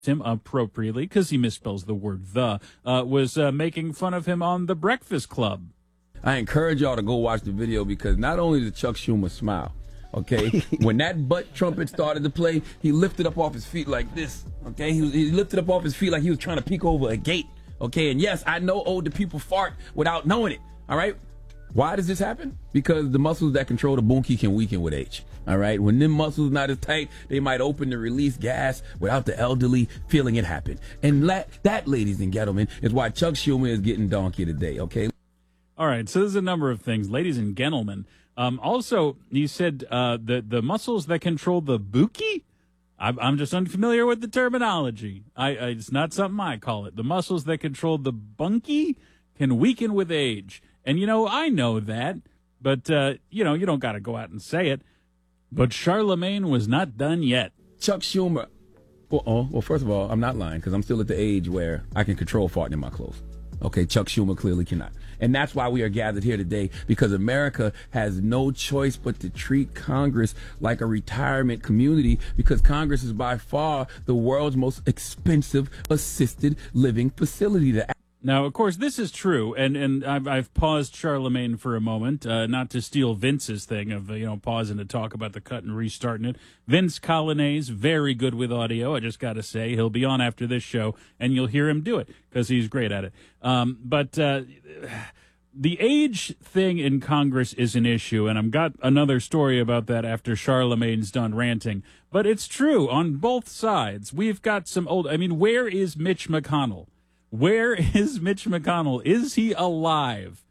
him appropriately, because he misspells the word was making fun of him on The Breakfast Club. I encourage y'all to go watch the video because not only did Chuck Schumer smile, okay, when that butt trumpet started to play, he lifted up off his feet like this, okay? He lifted up off his feet like he was trying to peek over a gate, okay? And yes, I know older people fart without knowing it, all right? Why does this happen? Because the muscles that control the bunkie can weaken with age. All right. When them muscles not as tight, they might open to release gas without the elderly feeling it happen. And that, ladies and gentlemen, is why Chuck Schumer is getting donkey today. Okay. All right. So there's a number of things, ladies and gentlemen. Also, you said the muscles that control the bunkie. I'm just unfamiliar with the terminology. It's not something I call it. The muscles that control the bunkie can weaken with age. And, I know that, but, you don't got to go out and say it. But Charlemagne was not done yet. Chuck Schumer. Well, first of all, I'm not lying because I'm still at the age where I can control farting in my clothes. Okay, Chuck Schumer clearly cannot. And that's why we are gathered here today, because America has no choice but to treat Congress like a retirement community, because Congress is by far the world's most expensive assisted living facility to. Now, of course, this is true, and I've paused Charlemagne for a moment, not to steal Vince's thing of, pausing to talk about the cut and restarting it. Vince Colonnese, very good with audio, I just got to say. He'll be on after this show, and you'll hear him do it, because he's great at it. But the age thing in Congress is an issue, and I've got another story about that after Charlemagne's done ranting. But it's true, on both sides. We've got some old... where is Mitch McConnell? Where is Mitch McConnell? Is he alive?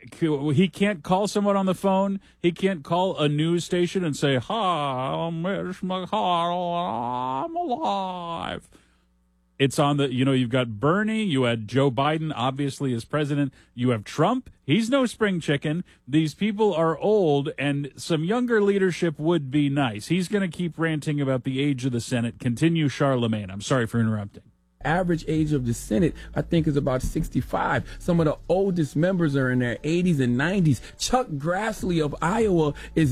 He can't call someone on the phone. He can't call a news station and say, "Hi, I'm Mitch McConnell. I'm alive." It's on the, you've got Bernie. You had Joe Biden, obviously, as president. You have Trump. He's no spring chicken. These people are old, and some younger leadership would be nice. He's going to keep ranting about the age of the Senate. Continue, Charlemagne. I'm sorry for interrupting. Average age of the Senate, I think, is about 65. Some of the oldest members are in their 80s and 90s. Chuck Grassley of Iowa is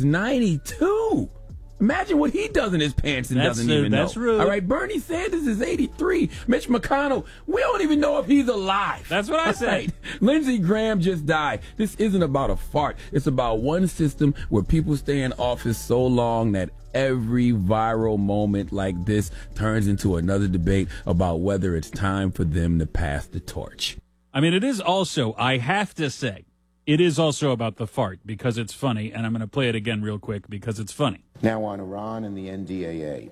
92. Imagine what he does in his pants and doesn't even know. That's rude. All right, Bernie Sanders is 83. Mitch McConnell, we don't even know if he's alive. That's what I said. Right. Lindsey Graham just died. This isn't about a fart. It's about one system where people stay in office so long that every viral moment like this turns into another debate about whether it's time for them to pass the torch. It is also, I have to say, it is also about the fart because it's funny, and I'm going to play it again real quick because it's funny. Now on Iran and the NDAA.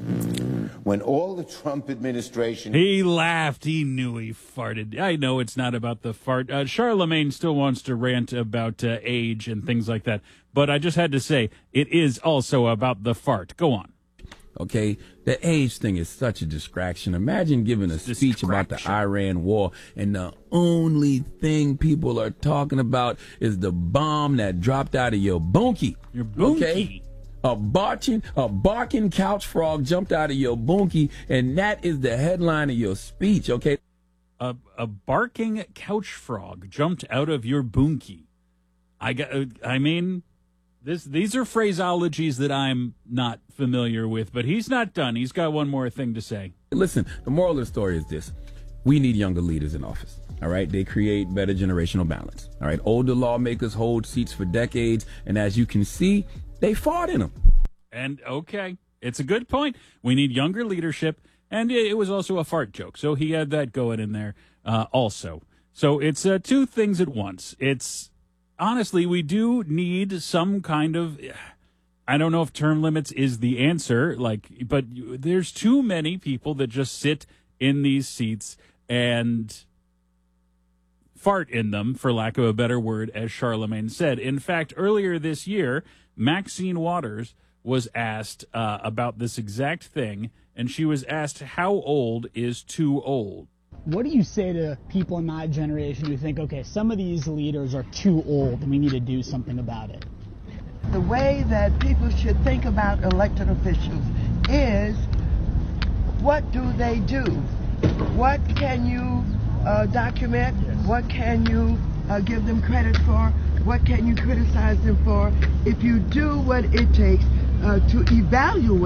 When all the Trump administration... He laughed. He knew he farted. I know it's not about the fart. Charlemagne still wants to rant about age and things like that. But I just had to say, it is also about the fart. Go on. Okay, the age thing is such a distraction. Imagine giving a speech about the Iran war, and the only thing people are talking about is the bomb that dropped out of your bunkie. Your bunkie? Okay? A barking couch frog jumped out of your bunkie, and that is the headline of your speech, okay? A barking couch frog jumped out of your bunkie. These are phraseologies that I'm not familiar with, but he's not done. He's got one more thing to say. Listen, the moral of the story is this. We need younger leaders in office, all right? They create better generational balance, all right? Older lawmakers hold seats for decades, and as you can see, they fought in them. And, okay, it's a good point. We need younger leadership, and it was also a fart joke, so he had that going in there also. So it's two things at once. It's... Honestly, we do need some kind of, I don't know if term limits is the answer, but there's too many people that just sit in these seats and fart in them, for lack of a better word, as Charlemagne said. In fact, earlier this year, Maxine Waters was asked about this exact thing, and she was asked, how old is too old? What do you say to people in my generation who think, okay, some of these leaders are too old and we need to do something about it? The way that people should think about elected officials is, what do they do? What can you document? What can you give them credit for? What can you criticize them for? If you do what it takes to evaluate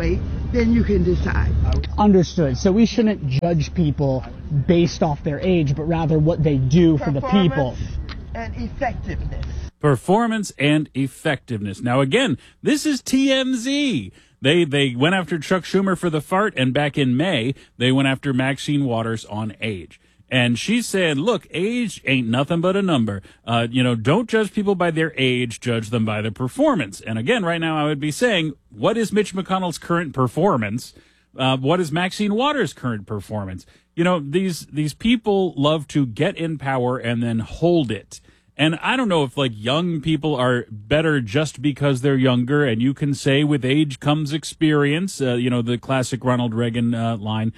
then you can decide. Understood. So we shouldn't judge people based off their age, but rather what they do for the people. Performance and effectiveness. Performance and effectiveness. Now, again, this is TMZ. They went after Chuck Schumer for the fart, and back in May, they went after Maxine Waters on age. And she said, look, age ain't nothing but a number. Don't judge people by their age, judge them by their performance. And again, right now I would be saying, what is Mitch McConnell's current performance? What is Maxine Waters' current performance? These people love to get in power and then hold it. And I don't know if young people are better just because they're younger, and you can say with age comes experience, the classic Ronald Reagan line.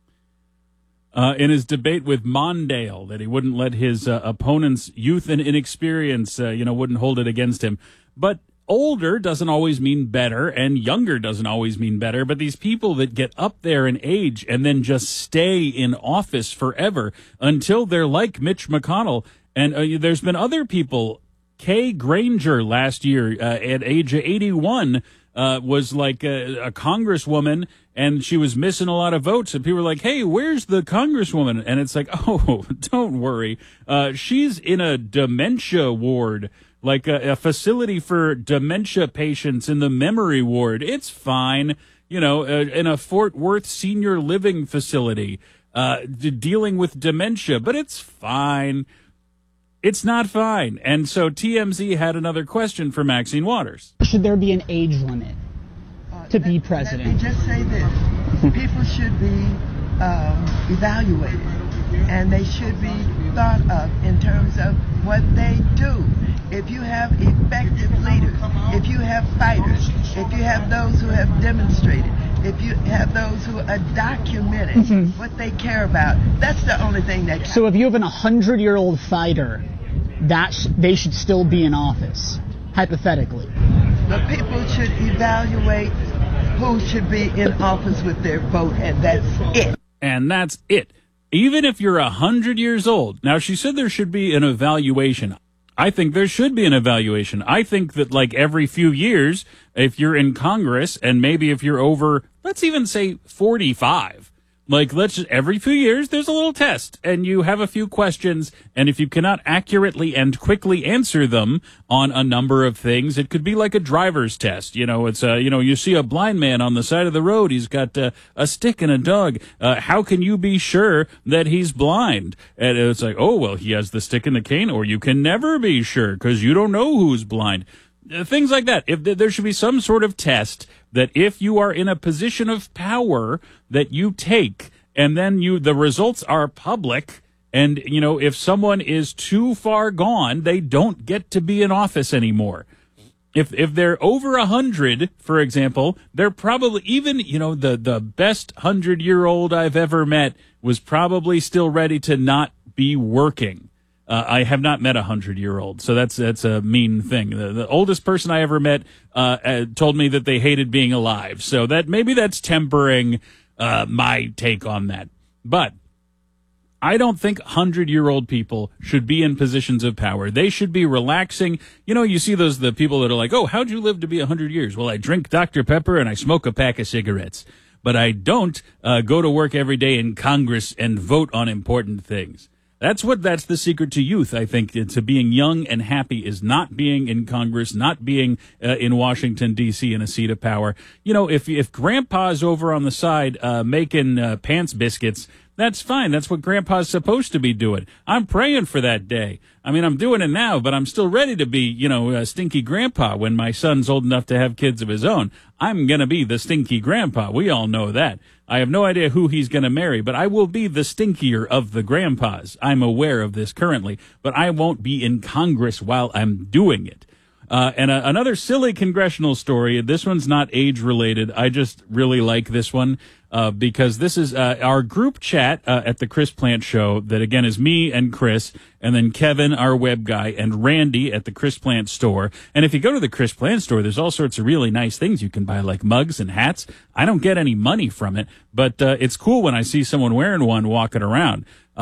In his debate with Mondale, that he wouldn't let his opponent's youth and inexperience, wouldn't hold it against him. But older doesn't always mean better, and younger doesn't always mean better. But these people that get up there in age and then just stay in office forever until they're like Mitch McConnell. And there's been other people. Kay Granger last year at age 81 was like a congresswoman, and she was missing a lot of votes. And people were like, hey, where's the congresswoman? And it's like, oh, don't worry. She's in a dementia ward, like a facility for dementia patients in the memory ward. It's fine. In a Fort Worth senior living facility dealing with dementia, but it's fine. It's not fine. And so TMZ had another question for Maxine Waters. Should there be an age limit to be president? Let me just say this. People should be evaluated, and they should be thought of in terms of what they do. If you have effective leaders, if you have fighters, if you have those who have demonstrated, if you have those who are documenting what they care about, that's the only thing that counts. So if you have an 100-year-old fighter, they should still be in office, hypothetically. The people should evaluate who should be in office with their vote, and that's it. And that's it. Even if you're 100 years old. Now, she said there should be an evaluation. I think there should be an evaluation. I think that every few years, if you're in Congress, and maybe if you're over, let's even say 45, every few years, there's a little test, and you have a few questions, and if you cannot accurately and quickly answer them on a number of things, it could be like a driver's test. It's, you see a blind man on the side of the road, he's got a stick and a dog. How can you be sure that he's blind? And it's like, oh, well, he has the stick and the cane, or you can never be sure, because you don't know who's blind. Things like that. If there should be some sort of test that if you are in a position of power that you take, and then the results are public, and if someone is too far gone, they don't get to be in office anymore. If they're over 100, for example, they're probably even the best 100-year-old I've ever met was probably still ready to not be working. I have not met a 100-year-old, so that's a mean thing. The oldest person I ever met told me that they hated being alive, so maybe that's tempering my take on that. But I don't think 100-year-old people should be in positions of power. They should be relaxing. You see the people that are like, oh, how'd you live to be 100 years? Well, I drink Dr. Pepper and I smoke a pack of cigarettes. But I don't go to work every day in Congress and vote on important things. That's the secret to youth, I think, to being young and happy is not being in Congress, not being in Washington, D.C. in a seat of power. If Grandpa's over on the side making pants biscuits, that's fine. That's what Grandpa's supposed to be doing. I'm praying for that day. I mean, I'm doing it now, but I'm still ready to be, a stinky grandpa when my son's old enough to have kids of his own. I'm going to be the stinky grandpa. We all know that. I have no idea who he's going to marry, but I will be the stinkier of the grandpas. I'm aware of this currently, but I won't be in Congress while I'm doing it. And another silly congressional story. This one's not age related. I just really like this one. Because this is our group chat at the Chris Plant Show that, again, is me and Chris, and then Kevin, our web guy, and Randy at the Chris Plant store. And if you go to the Chris Plant store, there's all sorts of really nice things you can buy, like mugs and hats. I don't get any money from it, but it's cool when I see someone wearing one walking around.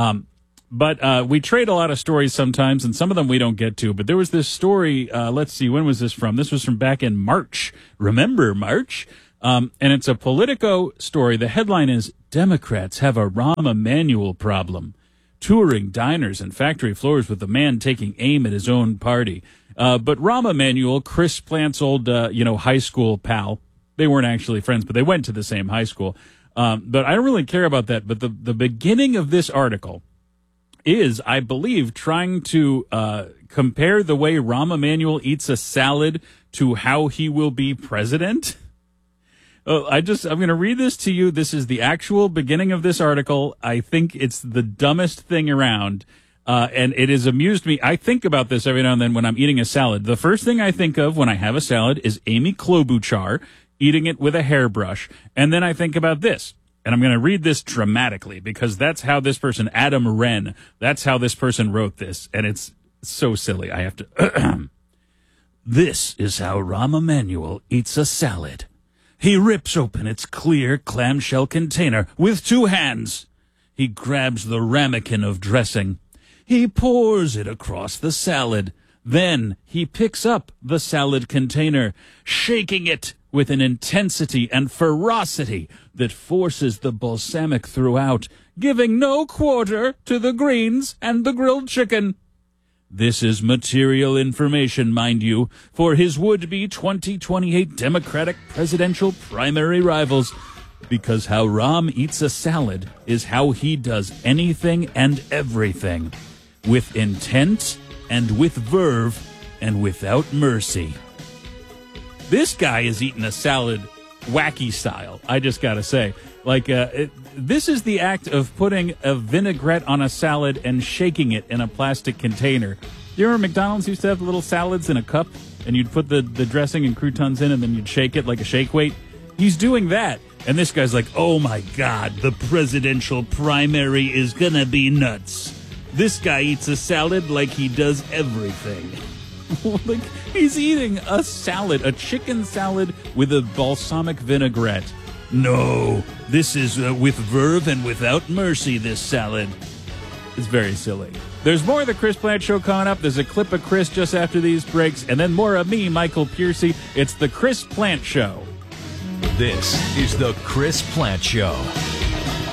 But we trade a lot of stories sometimes, and some of them we don't get to. But there was this story, let's see, when was this from? This was from back in March. Remember March? And it's a Politico story. The headline is, Democrats have a Rahm Emanuel problem. Touring diners and factory floors with a man taking aim at his own party. But Rahm Emanuel, Chris Plant's old, high school pal, they weren't actually friends, but they went to the same high school. But I don't really care about that. But the beginning of this article is, I believe, trying to compare the way Rahm Emanuel eats a salad to how he will be president. I'm going to read this to you. This is the actual beginning of this article. I think it's the dumbest thing around. And it has amused me. I think about this every now and then when I'm eating a salad. The first thing I think of when I have a salad is Amy Klobuchar eating it with a hairbrush. And then I think about this. And I'm going to read this dramatically because that's how this person, Adam Wren, that's how this person wrote this. And it's so silly. I have to. This is how Rahm Emanuel eats a salad. He rips open its clear clamshell container with 2 hands. He grabs the ramekin of dressing. He pours it across the salad. Then he picks up the salad container, shaking it with an intensity and ferocity that forces the balsamic throughout, giving no quarter to the greens and the grilled chicken. This is material information, mind you, for his would-be 2028 Democratic presidential primary rivals, because how Rahm eats a salad is how he does anything and everything, with intent and with verve and without mercy. This guy is eating a salad wacky style, I just gotta say. This is the act of putting a vinaigrette on a salad and shaking it in a plastic container. You remember McDonald's used to have little salads in a cup, and you'd put the dressing and croutons in, and then you'd shake it like a shake weight? He's doing that. And this guy's like, oh my God, the presidential primary is gonna be nuts. This guy eats a salad like he does everything. Like, he's eating a salad, a chicken salad with a balsamic vinaigrette. No, this is with verve and without mercy, this salad. It's very silly. There's more of the Chris Plant Show coming up. There's a clip of Chris just after these breaks, and then more of me, Michael Piercy. It's the Chris Plant Show. This is the Chris Plant Show.